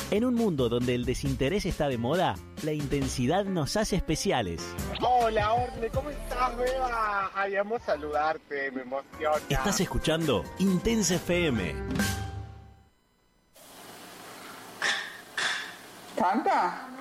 En un mundo donde el desinterés está de moda, la intensidad nos hace especiales. Hola, Orne, ¿cómo estás, beba? Ay, amo saludarte, me emociona. Estás escuchando Intensa FM. ¿Canta?